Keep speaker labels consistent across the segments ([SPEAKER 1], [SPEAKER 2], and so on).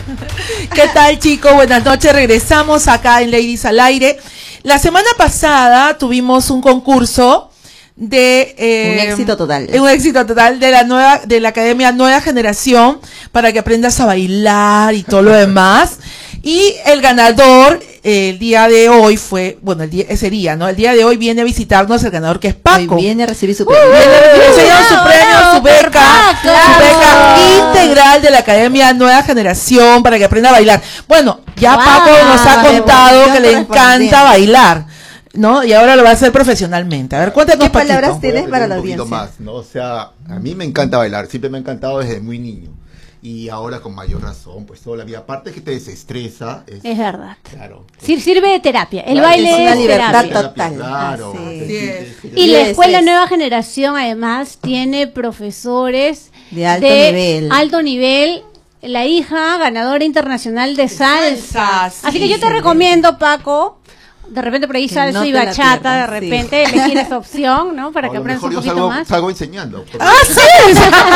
[SPEAKER 1] ¿Qué tal, chicos? Buenas noches. Regresamos acá en Ladies al Aire. La semana pasada tuvimos un concurso de
[SPEAKER 2] un éxito total.
[SPEAKER 1] Un éxito total de la Academia Nueva Generación para que aprendas a bailar y todo lo demás. Y el ganador el día de hoy fue, bueno, ese día, ¿no? El día de hoy viene a visitarnos el ganador, que es Paco.
[SPEAKER 2] Hoy viene a recibir su premio.
[SPEAKER 1] Su premio, su beca integral de la Academia Nueva Generación para que aprenda a bailar. Bueno, ya Paco nos ha contado que le encanta bailar, ¿no? Y ahora lo va a hacer profesionalmente. A ver, cuéntanos,
[SPEAKER 2] ¿qué palabras tienes para la audiencia?
[SPEAKER 3] Más, ¿no? O sea, a mí me encanta bailar, siempre me ha encantado desde muy niño. Y ahora con mayor razón, pues toda la vida. Aparte que te desestresa.
[SPEAKER 4] Es verdad.
[SPEAKER 3] Claro.
[SPEAKER 4] Sirve de terapia. El
[SPEAKER 3] claro,
[SPEAKER 4] baile
[SPEAKER 2] es una libertad
[SPEAKER 4] terapia.
[SPEAKER 2] total.
[SPEAKER 3] Claro.
[SPEAKER 4] Y la Escuela Nueva Generación además tiene profesores
[SPEAKER 2] de alto nivel.
[SPEAKER 4] La hija ganadora internacional de salsa. Así que yo te recomiendo, Paco, de repente por ahí salsa y bachata, de repente elegir esa opción, ¿no? Para que aprendas un poquito más.
[SPEAKER 3] Salgo enseñando.
[SPEAKER 1] Sí.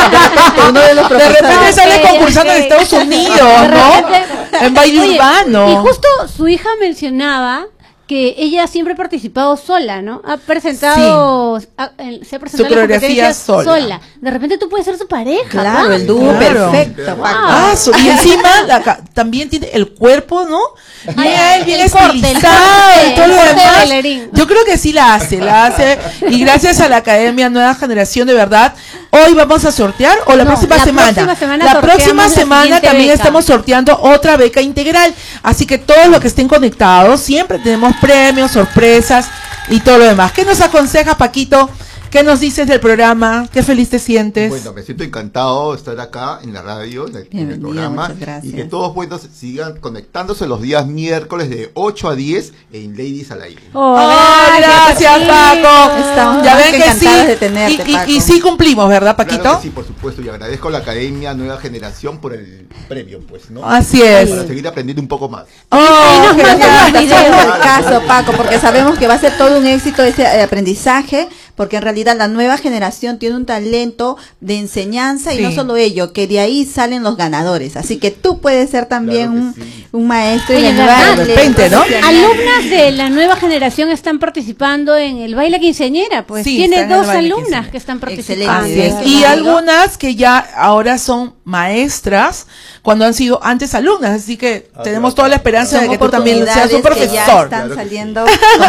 [SPEAKER 1] De repente sale concursando en Estados Unidos, ¿no? En baile urbano.
[SPEAKER 4] Y justo su hija mencionaba que ella siempre ha participado sola, ¿no? Ha presentado, se ha presentado
[SPEAKER 1] su coreografía
[SPEAKER 4] sola. De repente tú puedes ser su pareja.
[SPEAKER 2] Claro, ¿no? El dúo perfecto.
[SPEAKER 4] Wow.
[SPEAKER 1] Y encima también tiene el cuerpo, ¿no? Bien estilizado y todo lo demás. Yo creo que sí la hace. Y gracias a la Academia Nueva Generación, de verdad, hoy vamos a sortear, o la próxima semana. La próxima semana también estamos sorteando otra beca integral. Así que todos los que estén conectados, siempre tenemos premios, sorpresas y todo lo demás. ¿Qué nos aconseja, Paquito? ¿Qué nos dices del programa? ¿Qué feliz te sientes?
[SPEAKER 3] Bueno, me siento encantado de estar acá en la radio, en el programa, y que todos sigan conectándose los días miércoles de 8 a 10 en Ladies al Aire.
[SPEAKER 1] Gracias, Paco.
[SPEAKER 2] Estamos
[SPEAKER 1] ya ven que sí,
[SPEAKER 2] de tenerte, Paco.
[SPEAKER 1] Y sí cumplimos, ¿verdad, Paquito?
[SPEAKER 3] Claro que sí, por supuesto, y agradezco a la Academia Nueva Generación por el premio, pues, ¿no?
[SPEAKER 1] Así es.
[SPEAKER 3] Para seguir aprendiendo un poco más.
[SPEAKER 2] Nos mandan los videos del caso, Paco, porque sabemos que va a ser todo un éxito ese aprendizaje, porque en realidad la nueva generación tiene un talento de enseñanza y no solo ello, que de ahí salen los ganadores. Así que tú puedes ser también un maestro y
[SPEAKER 1] de repente, ¿no?
[SPEAKER 4] Alumnas de la nueva generación están participando en el baile quinceañera, pues tiene 2 alumnas que están participando.
[SPEAKER 1] Y algunas que ya ahora son maestras cuando han sido antes alumnas, así que tenemos toda la esperanza de que tú también seas un profesor.
[SPEAKER 2] Ya están saliendo.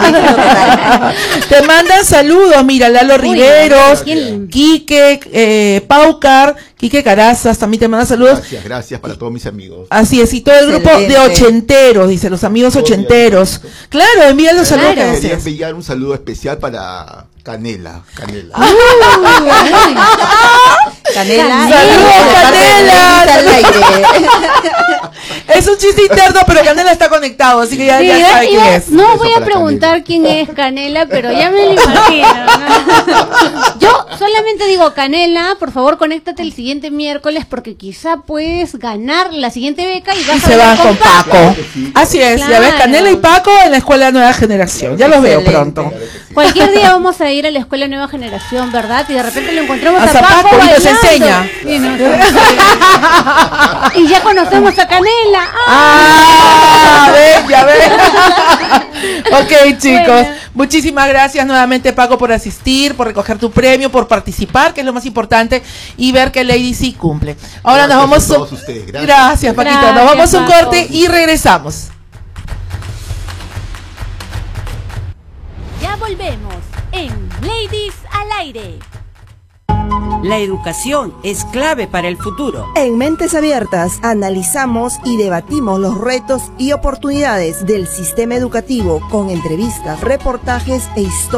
[SPEAKER 1] Te mandan saludos, mira, Lalo Riveros, Quique, Paucar, Quique Carazas, también te manda saludos.
[SPEAKER 3] Gracias para todos mis amigos.
[SPEAKER 1] Así es, y todo el grupo de ochenteros, dice, los amigos ochenteros. Claro, envía los saludos.
[SPEAKER 3] Quería enviar un saludo especial para Canela.
[SPEAKER 1] Canela.
[SPEAKER 2] Saludos, Canela.
[SPEAKER 1] Es un chiste interno, pero Canela está conectado, así que ya sabe quién es.
[SPEAKER 4] No voy a preguntar quién es Canela, pero ya me lo imagino, ¿no? Yo solamente digo, Canela, por favor, conéctate el siguiente miércoles, porque quizá puedes ganar la siguiente beca y
[SPEAKER 1] se van con Paco. Así es, ya ves, Canela y Paco en la Escuela Nueva Generación. Ya los veo pronto.
[SPEAKER 4] Cualquier día vamos a ir a la Escuela Nueva Generación, ¿verdad? Y de repente lo encontramos a
[SPEAKER 1] Paco y nos enseña.
[SPEAKER 4] Y ya conocemos a Canela.
[SPEAKER 1] Ven, ya ven. Ok, chicos. Muchísimas gracias nuevamente, Paco, por asistir, por recoger tu premio, por participar, que es lo más importante, y ver que Lady sí cumple. Ahora nos vamos
[SPEAKER 3] a todos ustedes.
[SPEAKER 1] Gracias, Paquito. Nos vamos a un corte y regresamos.
[SPEAKER 5] Ya volvemos en Ladies al Aire.
[SPEAKER 6] La educación es clave para el futuro.
[SPEAKER 7] En Mentes Abiertas analizamos y debatimos los retos y oportunidades del sistema educativo con entrevistas, reportajes e historias.